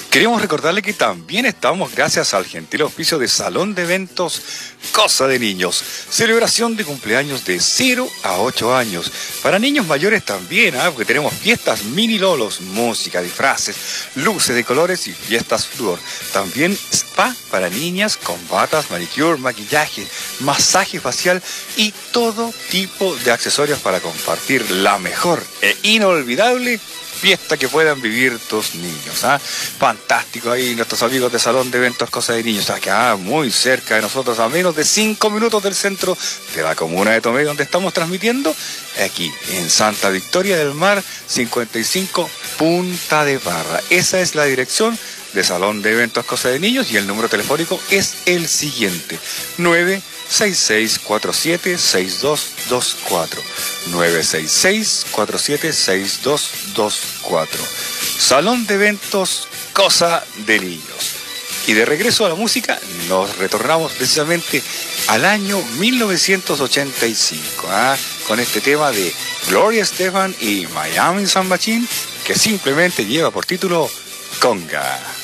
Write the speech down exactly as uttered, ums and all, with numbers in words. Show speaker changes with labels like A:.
A: Queremos recordarle que también estamos gracias al gentil auspicio de Salón de Eventos Cosa de Niños. Celebración de cumpleaños de cero a ocho años. Para niños mayores también, ¿eh? Porque tenemos fiestas mini lolos, música, disfraces, luces de colores y fiestas flúor. También spa para niñas con batas, manicure, maquillaje, masaje facial y todo tipo de accesorios para compartir la mejor e inolvidable fiesta que puedan vivir tus niños. ¿Ah? Fantástico ahí nuestros amigos de Salón de Eventos Cosa de Niños, acá muy cerca de nosotros, a menos de cinco minutos del centro de la comuna de Tomé, donde estamos transmitiendo, aquí en Santa Victoria del Mar cincuenta y cinco, Punta de Parra. Esa es la dirección de Salón de Eventos Cosa de Niños y el número telefónico es el siguiente: nueve seis seis cuatro siete seis dos dos cuatro, nueve seis seis cuatro siete seis dos dos cuatro. Salón de Eventos Cosa de Niños. Y de regreso a la música, nos retornamos precisamente al año mil novecientos ochenta y cinco, ¿ah? Con este tema de Gloria Estefan y Miami Sound Machine, que simplemente lleva por título Conga.